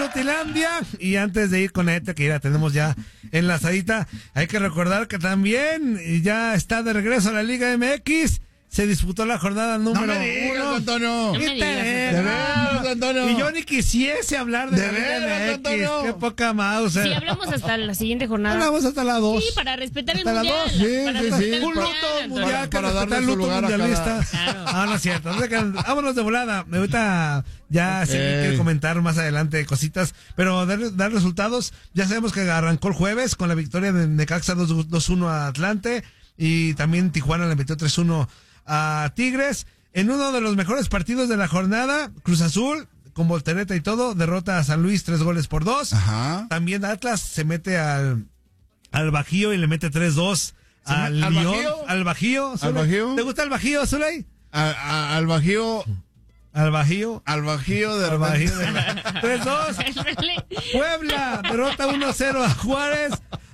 Nutilandia. Y antes de ir con esta, que ya la tenemos ya enlazadita, hay que recordar que también ya está de regreso a la Liga MX. Se disputó la jornada número 1. Antonio. ¿Qué te De veras, Antonio. Y yo ni quisiese hablar de la Liga MX. Qué poca mouse. Sí, hablamos hasta la siguiente jornada. Hablamos hasta la 2. Sí, para respetar el hasta mundial. La 2. Para respetar el Un luto mundial para que darle respetar el su luto lugar a mundialista. Claro. Ah, no es cierto. Vámonos de volada. Ahorita ya se quiere comentar más adelante cositas, pero dar resultados. Ya sabemos que arrancó el jueves con la victoria de Necaxa 2-1 a Atlante, y también Tijuana le metió 3-1 a Tigres. En uno de los mejores partidos de la jornada, Cruz Azul, con voltereta y todo, derrota a San Luis 3-2. Ajá. También Atlas se mete al Bajío y le mete 3-2 al León. ¿Al Bajío? ¿Al Bajío? ¿Te gusta el Bajío, Zuley? Al Bajío. Al Bajío. Al Bajío de Al Bajío. 3-2. Puebla derrota 1-0 a Juárez.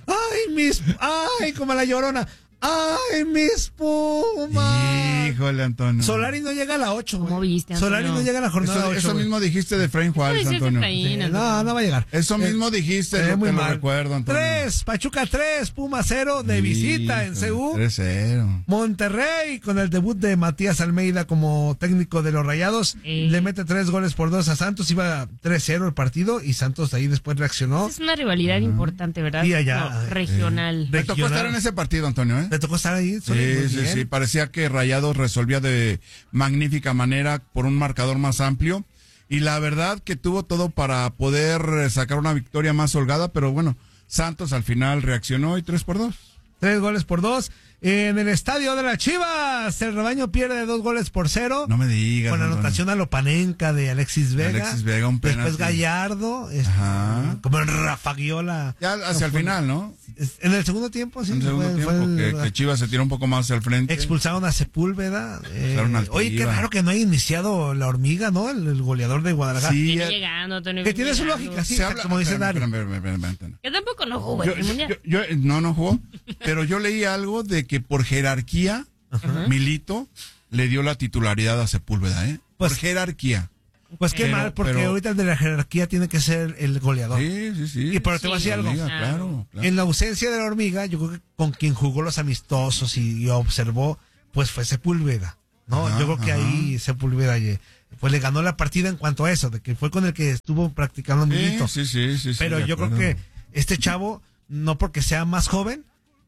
Ay, como la Llorona. ¡Ay, mis Pumas! Híjole, Antonio. Solari no llega a la 8. ¿Cómo viste, Antonio? Solari no llega a la jornada 8. Eso mismo dijiste de Efraín Juárez, Puede ser Antonio. Efraín, No va a llegar. Eso mismo dijiste, muy te lo mal. recuerdo, Antonio. 3, Pachuca 3, Puma 0 de visita en CU. 3-0. Monterrey, con el debut de Matías Almeida como técnico de los Rayados, le mete 3-2 a Santos. Iba 3-0 el partido y Santos ahí después reaccionó. Es una rivalidad importante, ¿verdad? Y allá, No, regional. Te tocó estar en ese partido, Antonio, ¿eh? Le tocó estar ahí. Sí. Parecía que Rayados resolvía de magnífica manera por un marcador más amplio. Y la verdad que tuvo todo para poder sacar una victoria más holgada. Pero bueno, Santos al final reaccionó y 3-2. 3-2. En el estadio de las Chivas, el rebaño pierde 2-0. No me digas. Con Antonio. anotación a Lopanenka de Alexis Vega. Un penalti. Después Gallardo. Como en Rafa Guiola. Ya hacia el final, ¿no? En el segundo tiempo, sí. En el segundo tiempo, que Chivas se tiró un poco más hacia el frente. Expulsaron a Sepúlveda. Al Oye, qué raro que no haya iniciado la hormiga, ¿no? El goleador de Guadalajara. Sí, Viene llegando, Antonio. Que tiene su lógica, sí, como dice Dario. Espérame. Que tampoco no jugó el mundial. No jugó. Pero yo leí algo de que por jerarquía, Milito le dio la titularidad a Sepúlveda, ¿eh? Pues, por jerarquía. Pues qué mal, porque ahorita el de la jerarquía tiene que ser el goleador. Sí. Y pero te voy a decir algo. Claro. En la ausencia de la hormiga, yo creo que con quien jugó los amistosos y observó, pues fue Sepúlveda, ¿no? Yo creo que ahí Sepúlveda pues le ganó la partida en cuanto a eso, de que fue con el que estuvo practicando Milito. Sí. Pero yo creo que este chavo, no porque sea más joven,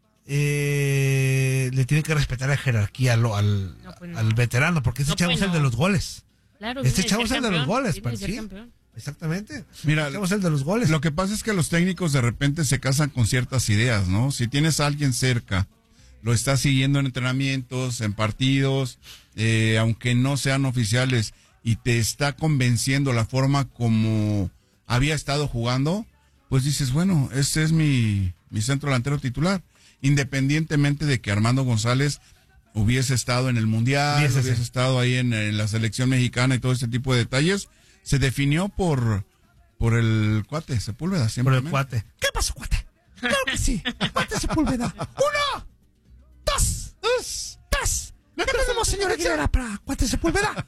le tiene que respetar la jerarquía al veterano, porque este chavo es el de los goles. Claro, este chavo es el de los goles, sí. Exactamente. Mira, este chavo es el de los goles. Lo que pasa es que los técnicos de repente se casan con ciertas ideas, ¿no? Si tienes a alguien cerca, lo estás siguiendo en entrenamientos, en partidos, aunque no sean oficiales, y te está convenciendo la forma como había estado jugando, pues dices, bueno, este es mi centro delantero titular. Independientemente de que Armando González hubiese estado en el Mundial, hubiese estado ahí en la selección mexicana y todo ese tipo de detalles, se definió por el cuate Sepúlveda, siempre. Por el cuate. ¿Qué pasó, cuate? Claro que sí. Cuate Sepúlveda. 1, 2, 3. ¿Qué tenemos, señora Aguilera, para cuate Sepúlveda?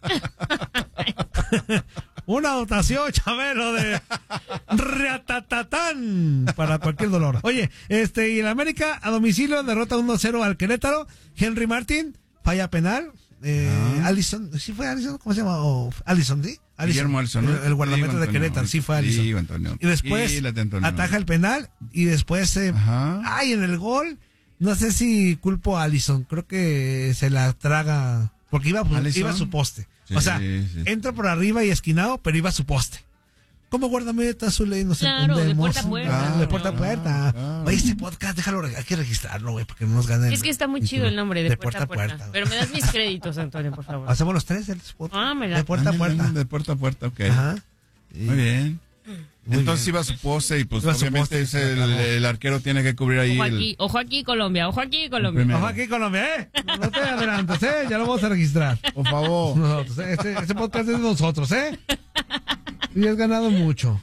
Una dotación, Chabelo, de Riatatatán para cualquier dolor. Oye, y el América a domicilio derrota 1-0 al Querétaro. Henry Martín falla penal. Allison, ¿sí fue Allison? ¿Cómo se llama? Allison, ¿sí? Guillermo Allison, ¿no? El guardameta de Querétaro, sí fue Allison. Y después ataja el penal y después en el gol, no sé si culpo a Allison, creo que se la traga porque iba a su poste. Sí, entra por arriba y esquinado, pero iba a su poste. ¿Cómo guardameta Zuley? Nos entendemos. De puerta a puerta. De puerta a puerta. Oye, este podcast, déjalo, hay que registrarlo, güey, porque no nos ganen. Es que está muy chido el nombre, de puerta a puerta. Pero me das mis créditos, Antonio, por favor. Hacemos los 3 del podcast. De puerta a puerta. De puerta a puerta, ok. Muy bien. Entonces iba a su poste y pues obviamente el arquero tiene que cubrir ahí. Ojo aquí, Colombia. Ojo aquí, Colombia, No te adelantes, ya lo vamos a registrar. Por favor. Nosotros, este podcast es de nosotros, Y has ganado mucho.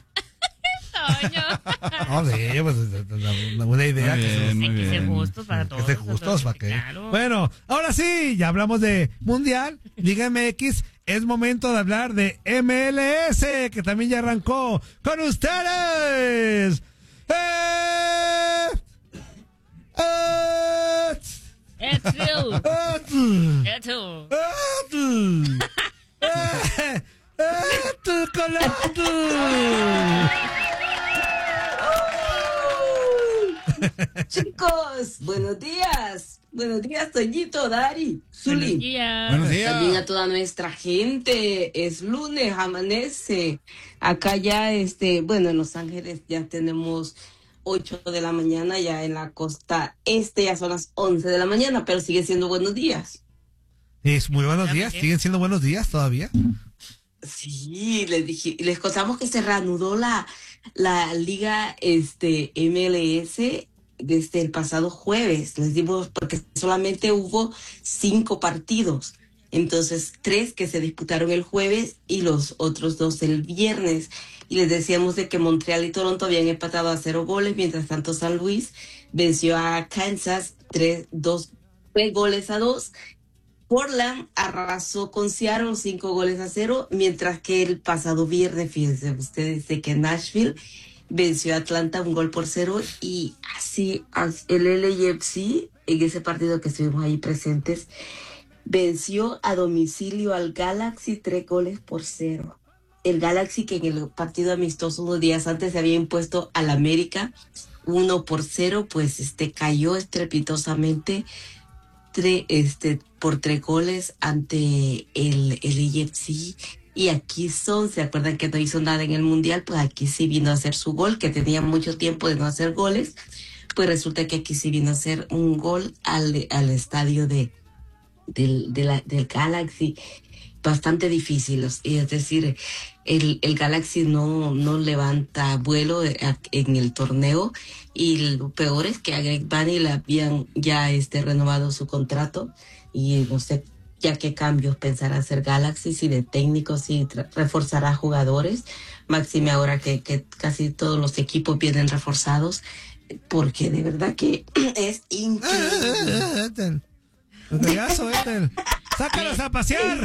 No, sí, pues una buena idea. Muy bien. Que ser justos para todos. Bueno, ahora sí, ya hablamos de Mundial, Liga MX, es momento de hablar de MLS, que también ya arrancó con ustedes. Chicos, buenos días. Buenos días, Toñito, Dari, Zuli. Buenos días. También a toda nuestra gente. Es lunes, amanece. Acá ya, bueno, en Los Ángeles ya tenemos 8 de la mañana, ya en la costa este ya son las 11 de la mañana, pero sigue siendo buenos días. Es muy buenos días, siguen siendo buenos días todavía. Sí, les contamos que se reanudó la liga MLS desde el pasado jueves. Les dimos porque solamente hubo 5 partidos. Entonces 3 que se disputaron el jueves y los otros 2 el viernes. Y les decíamos de que Montreal y Toronto habían empatado a 0 goles, mientras tanto San Luis venció a Kansas 3 goles a 2. Portland arrasó con Seattle 5 goles a 0, mientras que el pasado viernes, fíjense ustedes, de que Nashville venció a Atlanta 1-0, y así el LAFC, en ese partido que estuvimos ahí presentes, venció a domicilio al Galaxy 3-0. El Galaxy, que en el partido amistoso unos días antes se había impuesto al América 1-0, pues cayó estrepitosamente por 3 goles ante el LAFC. Y aquí ¿se acuerdan que no hizo nada en el Mundial? Pues aquí sí vino a hacer su gol, que tenía mucho tiempo de no hacer goles. Pues resulta que aquí sí vino a hacer un gol al estadio del Galaxy. Bastante difícil, es decir, el Galaxy no levanta vuelo en el torneo, y lo peor es que a Greg Vanney le habían ya renovado su contrato, y no sé ya qué cambios pensará hacer Galaxy, si de técnico, si reforzará jugadores, máxime ahora que casi todos los equipos vienen reforzados, porque de verdad que es increíble. ¡Sácalos a pasear!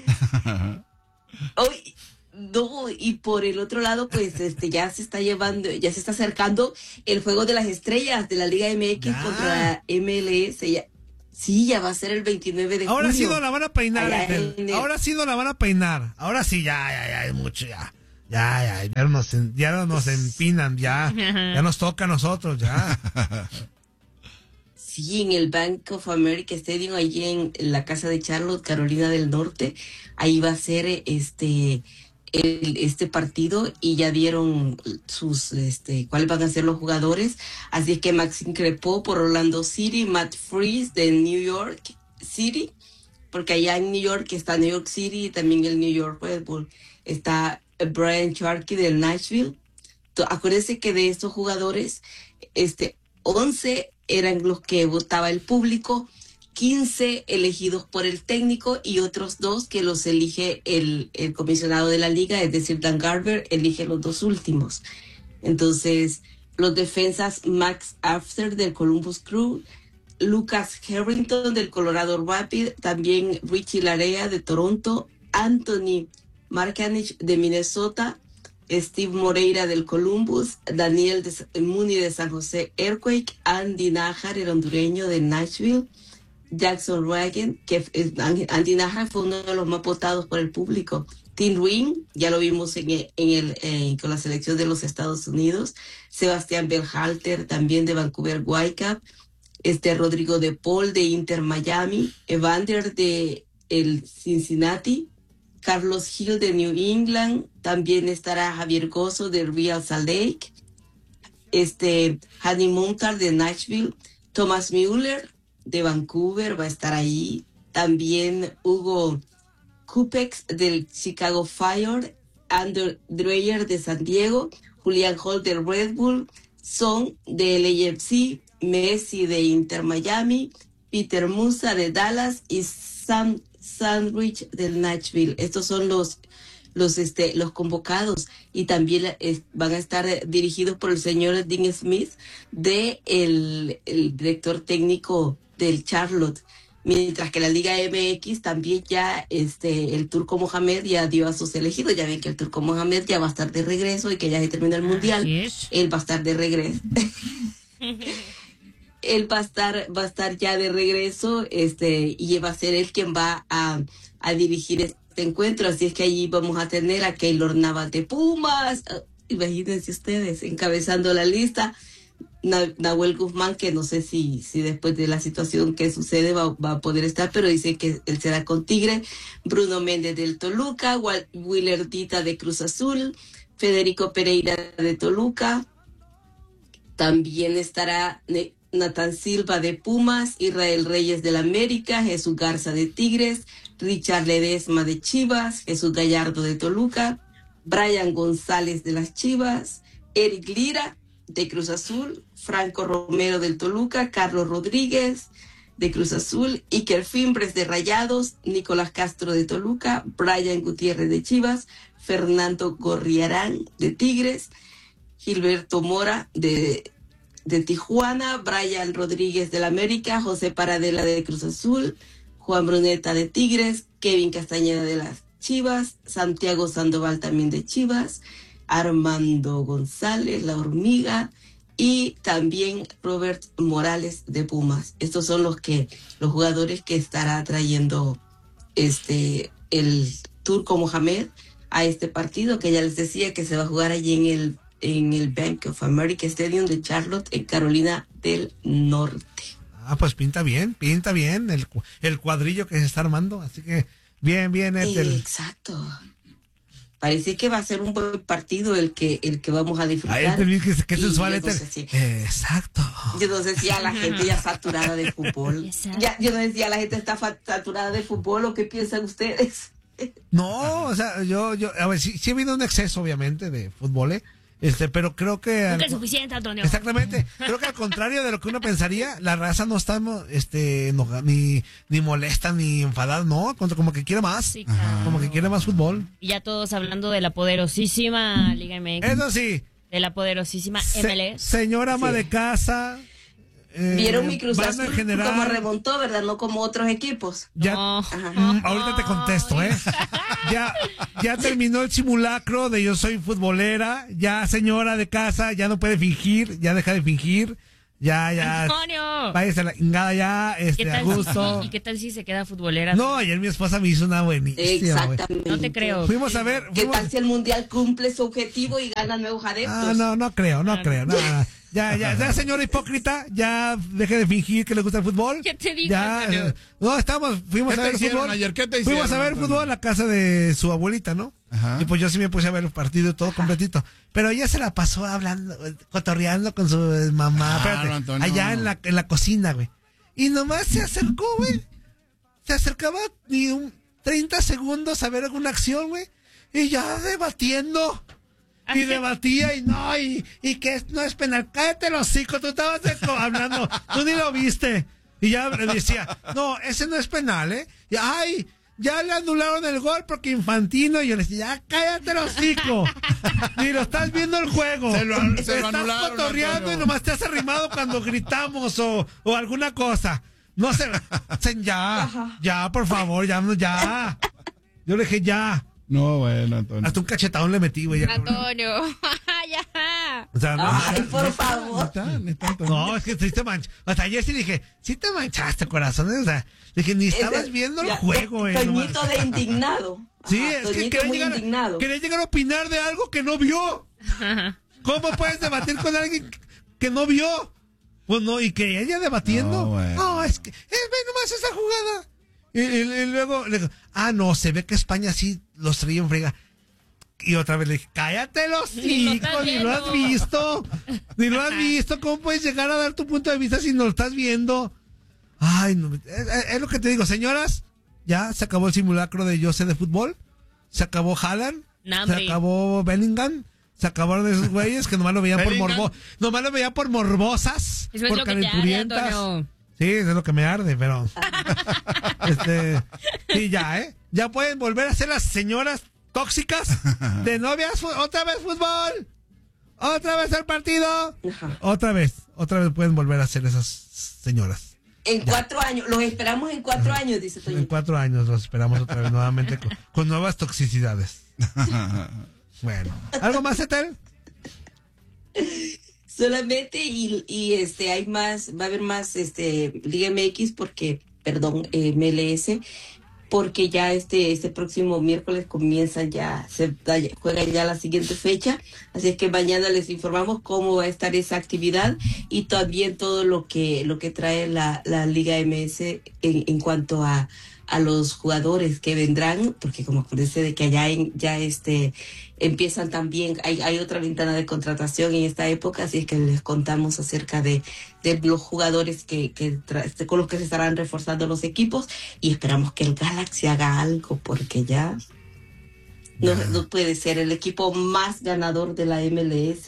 No, y por el otro lado, pues ya se está acercando el juego de las estrellas de la Liga MX contra la MLS. Ya va a ser el 29 de Ahora junio. sí no la van a peinar, ahora sí no la van a peinar. Ahora sí, ya es mucho, ya nos empinan, ya nos toca a nosotros, ya. Sí, en el Bank of America Stadium, allí en la casa de Charlotte, Carolina del Norte, ahí va a ser este partido, y ya dieron cuáles van a ser los jugadores. Así es que Maxime Crepeau por Orlando City, Matt Freese de New York City, porque allá en New York está New York City y también el New York Red Bull. Está Brian Sharkey del Nashville. Acuérdense que de estos jugadores, 11 eran los que votaba el público, 15 elegidos por el técnico y otros 2 que los elige el comisionado de la liga, es decir, Dan Garber elige los 2 últimos. Entonces, los defensas Max After del Columbus Crew, Lucas Harrington del Colorado Rapid, también Richie Larea de Toronto, Anthony Markanich de Minnesota, Steve Moreira del Columbus, Daniel Mooney de San José Earthquake, Andy Najar, el hondureño de Nashville, Jackson Reagan, que Andy Najar fue uno de los más votados por el público. Tim Ring, ya lo vimos con la selección de los Estados Unidos. Sebastián Berhalter, también de Vancouver Whitecaps. Rodrigo de Paul de Inter Miami. Evander de el Cincinnati. Carlos Hill de New England. También estará Javier Gozo de Real Salt Lake. Hanny Montar de Nashville. Thomas Müller de Vancouver va a estar ahí. También Hugo Kupex del Chicago Fire, Andrew Dreyer de San Diego, Julian Holt del Red Bull, Son del LAFC, Messi de Inter Miami, Peter Musa de Dallas y Sam Sandwich del Nashville. Estos son los convocados, y también van a estar dirigidos por el señor Dean Smith, el director técnico del Charlotte. Mientras que la Liga MX también ya, el Turco Mohamed ya dio a sus elegidos. Ya ven que el Turco Mohamed ya va a estar de regreso y que ya se termina el Mundial. Él va a estar de regreso. Él va a estar ya de regreso, y va a ser él quien va a dirigir este encuentro. Así es que allí vamos a tener a Keylor Navas de Pumas. Imagínense ustedes, encabezando la lista. Nahuel Guzmán, que no sé si después de la situación que sucede va a poder estar, pero dice que él será con Tigre. Bruno Méndez del Toluca, Willer Dita de Cruz Azul, Federico Pereira de Toluca. También estará Nathan Silva de Pumas, Israel Reyes del América, Jesús Garza de Tigres, Richard Ledesma de Chivas, Jesús Gallardo de Toluca, Brian González de las Chivas, Eric Lira de Cruz Azul, Franco Romero del Toluca, Carlos Rodríguez de Cruz Azul, Iker Fimbres de Rayados, Nicolás Castro de Toluca, Brian Gutiérrez de Chivas, Fernando Gorriarán de Tigres, Gilberto Mora de Tijuana, Brian Rodríguez del América, José Paradela de Cruz Azul, Juan Bruneta de Tigres, Kevin Castañeda de las Chivas, Santiago Sandoval también de Chivas, Armando González, La Hormiga, y también Robert Morales de Pumas. Estos son los jugadores que estará trayendo el Turco Mohamed a este partido, que ya les decía que se va a jugar allí en el Bank of America Stadium de Charlotte, en Carolina del Norte. Pues pinta bien el cuadrillo que se está armando, así que bien, Ethel. Exacto. Parece que va a ser un buen partido el que vamos a disfrutar. Qué sensual, Ethel. Exacto. Yo no sé si a la gente ya saturada de fútbol. Yo no sé si a la gente está saturada de fútbol, o qué piensan ustedes. No, o sea, yo a ver, sí ha habido un exceso, obviamente, de fútbol, pero creo que... Nunca es suficiente, Antonio. Exactamente. Creo que al contrario de lo que uno pensaría, la raza no está ni molesta ni enfadada, no, como que quiere más. Sí, claro. Como que quiere más fútbol. Y ya todos hablando de la poderosísima Liga MX. Eso sí. De la poderosísima MLS. Señora ama de casa. Vieron mi Cruz Azul como remontó, ¿verdad? No como otros equipos. Ya, ahorita te contesto, Ya terminó el simulacro de yo soy futbolera. Ya, señora de casa, ya no puede fingir, ya deja de fingir. Ya. ¡Antonio! Váyase a la chingada ya, a gusto. ¿Y qué tal si se queda futbolera? No, ayer mi esposa me hizo una buenísima. Exactamente. No te creo. Fuimos a ver. ¿Qué tal si el Mundial cumple su objetivo y gana nuevos adeptos? No creo. Nada. Ya, señora hipócrita, ya deje de fingir que le gusta el fútbol. ¿Qué te dije? Ya, fuimos a ver fútbol. Ayer? ¿Qué te hicieron? Fuimos a ver fútbol a la casa de su abuelita, ¿no? Ajá. Y pues yo sí me puse a ver el partido todo completito. Pero ella se la pasó hablando, cotorreando con su mamá. Allá en la cocina, güey. Y nomás se acercó, güey. Se acercaba ni 30 segundos a ver alguna acción, güey. Y ya debatiendo. Y debatía y que no es penal. Cállate los hocico, tú estabas hablando, tú ni lo viste. Y ya le decía, no, ese no es penal, Y, ya le anularon el gol porque Infantino. Y yo le decía, ya cállate los hocico. Ni lo estás viendo el juego. Se lo estás anularon, cotorreando y nomás te has arrimado cuando gritamos o alguna cosa. No sé, ya, por favor, ya. Yo le dije, ya. No, bueno, Antonio. Hasta un cachetadón le metí, güey. Antonio, ya. O sea, por favor. No, es que sí te manchaste. Hasta ayer sí dije, sí te manchaste, corazón. O sea, dije, ni estabas viendo el juego, güey. Toñito de indignado. Sí, es que quería llegar a opinar de algo que no vio. ¿Cómo puedes debatir con alguien que no vio? Pues no, y que ella debatiendo. No, es que, ve nomás esa jugada. Y luego le digo, no, se ve que España sí los traía en frega. Y otra vez le dije, cállate los hijos, ni lo has visto. ¿Cómo puedes llegar a dar tu punto de vista si no lo estás viendo? Ay, no, es lo que te digo, señoras, ya se acabó el simulacro de yo sé de fútbol, se acabó Haaland, se acabó Bellingham, se acabaron esos güeyes que nomás lo veían por morbosas, eso por calenturientas. Sí, eso es lo que me arde, pero sí, ya pueden volver a ser las señoras tóxicas de novias. Otra vez fútbol, otra vez el partido, otra vez pueden volver a ser esas señoras. En 4 años, los esperamos en 4 años, dice Toño. En 4 años los esperamos otra vez nuevamente con nuevas toxicidades. Bueno, ¿algo más, Ethel? Solamente y hay más, va a haber más Liga MX MLS, porque ya este próximo miércoles comienza ya, juega ya la siguiente fecha, así es que mañana les informamos cómo va a estar esa actividad y también todo lo que trae la Liga MS en cuanto a los jugadores que vendrán, porque como acuérdense de que allá empiezan también, hay otra ventana de contratación en esta época, así es que les contamos acerca de los jugadores con los que se estarán reforzando los equipos, y esperamos que el Galaxy haga algo, porque ya no puede ser el equipo más ganador de la MLS,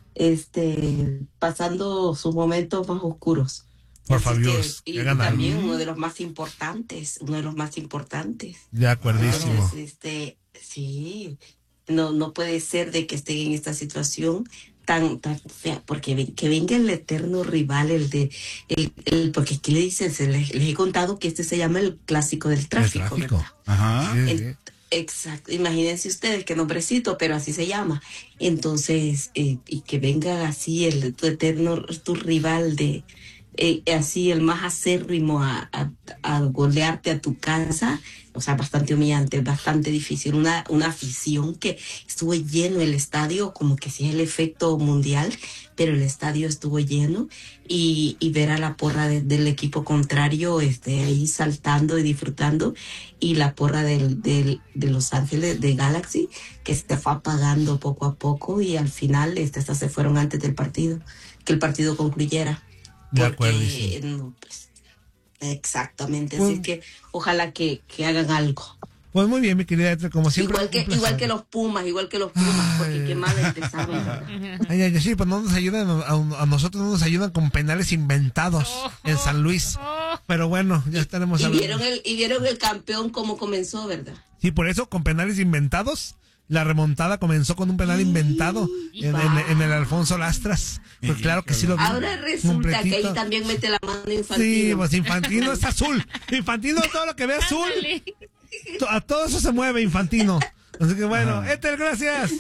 pasando sus momentos más oscuros. Por favor, y también uno de los más importantes. De acuerdísimo. Entonces, sí, no puede ser de que estén en esta situación tan fea, porque que venga el eterno rival, porque aquí le dicen, les he contado que se llama el clásico del tráfico. ¿Verdad? Ajá. Exacto, imagínense ustedes qué nombrecito, pero así se llama. Entonces, y que venga así tu rival así el más acérrimo a golearte a tu casa, o sea, bastante humillante, bastante difícil. Una afición que estuvo lleno el estadio, como que sí es el efecto mundial, pero el estadio estuvo lleno, y ver a la porra del equipo contrario ahí saltando y disfrutando, y la porra de Los Ángeles, de Galaxy, que se fue apagando poco a poco, y al final estas se fueron antes del partido, que el partido concluyera. De acuerdo. Pues, exactamente, así que ojalá que hagan algo. Pues muy bien, mi querida Ethel, como siempre. Igual que los Pumas, porque qué mal empezaron. Sí, pues no nos ayudan, a nosotros no nos ayudan con penales inventados en San Luis. Pero bueno, ya estaremos hablando. Y vieron el campeón cómo comenzó, ¿verdad? Sí, por eso, con penales inventados. La remontada comenzó con un penal inventado en el Alfonso Lastras. Pues claro que sí lo vi. Ahora resulta que ahí también mete la mano Infantino. Sí, pues Infantino es azul. Infantino, todo lo que ve azul. A todo eso se mueve Infantino. Así que bueno, Ethel, gracias.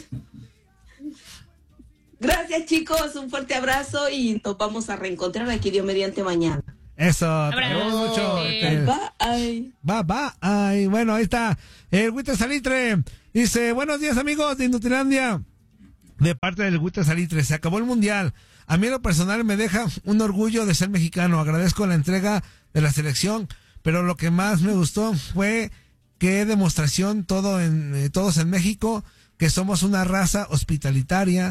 Gracias, chicos. Un fuerte abrazo y nos vamos a reencontrar aquí Dios mediante mañana. Eso, te queremos mucho. Bye. Bye. Bueno, ahí está el Huitre Salitre. Dice, buenos días, amigos de Inutilandia. De parte del Huitre Salitre, se acabó el mundial. A mí en lo personal me deja un orgullo de ser mexicano. Agradezco la entrega de la selección, pero lo que más me gustó fue que demostración todos en México, que somos una raza hospitalaria,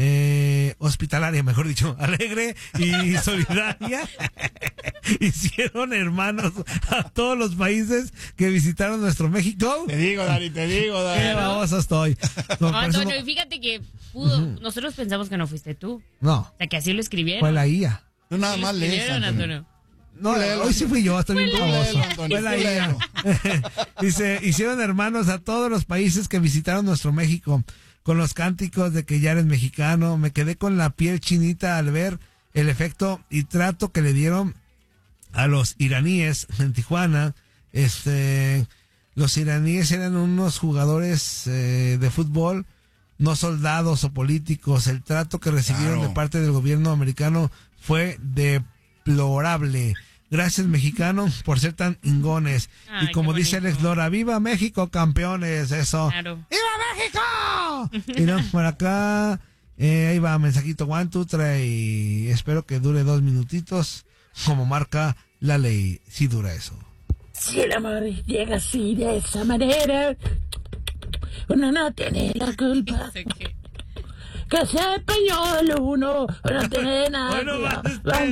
mejor dicho, alegre y solidaria. Hicieron hermanos a todos los países que visitaron nuestro México. Te digo, Dari. Qué baboso estoy. Antonio, y fíjate que nosotros pensamos que no fuiste tú. No. O sea, que así lo escribieron. Fue la IA. Tú nada más lees, Antonio. No, hoy sí fui yo, estoy bien baboso. Fue la IA. Dice, hicieron hermanos a todos los países que visitaron nuestro México. Con los cánticos de que ya eres mexicano, me quedé con la piel chinita al ver el efecto y trato que le dieron a los iraníes en Tijuana. Los iraníes eran unos jugadores de fútbol, no soldados o políticos. El trato que recibieron de parte del gobierno americano fue deplorable. Gracias, mexicanos, por ser tan ingones. Ay, y como dice Alex Lora, ¡viva México, campeones! Eso. Claro. ¡Viva México! Y no, por acá, ahí va, mensajito 1, 2, 3, y espero que dure 2 minutitos, como marca la ley. Sí dura eso. Si el amor llega así, de esa manera, uno no tiene la culpa. Que sea español uno no tiene nada.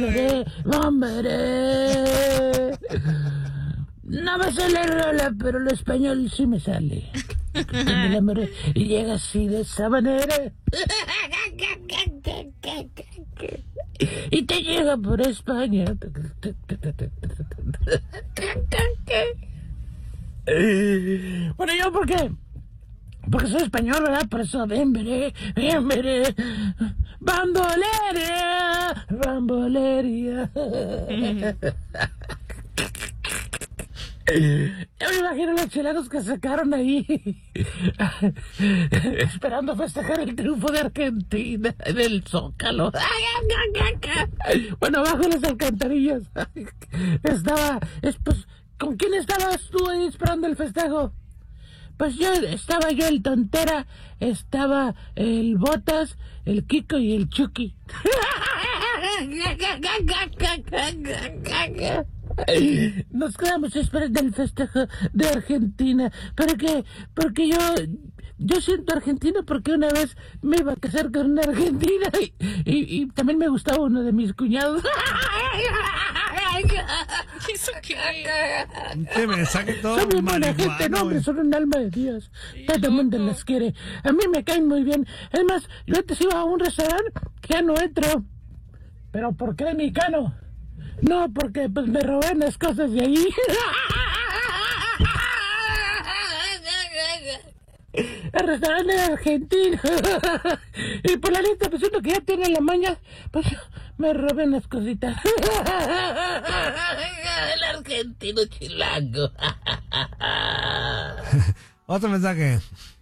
No me sale rola, pero el español sí me sale. El amor llega así de esa manera. Y te llega por España. Bueno, ¿yo por qué? Porque soy español, ¿verdad? Por eso, ven, veré. Bambolería. Ya me imagino los chilangos que sacaron ahí esperando festejar el triunfo de Argentina en el Zócalo. Bueno, bajo las alcantarillas pues, ¿con quién estabas tú ahí esperando el festejo? Pues estaba yo el Tontera, estaba el Botas, el Kiko y el Chucky. Nos quedamos esperando el festejo de Argentina. ¿Para qué? Porque yo siento argentino porque una vez me iba a casar con una argentina y también me gustaba uno de mis cuñados. ¿Eso qué? Que me saque todo. Son bien buena gente, no, hombre, son un alma de Dios. Todo el mundo las quiere. A mí me caen muy bien. Es más, yo antes iba a un restaurante que ya no entro. ¿Pero por qué mexicano? No, porque pues me robé unas cosas de ahí. El restaurante argentino. Y por la lista, pues uno que ya tiene la maña, pues me robé unas cositas. El argentino chilango. Otro mensaje.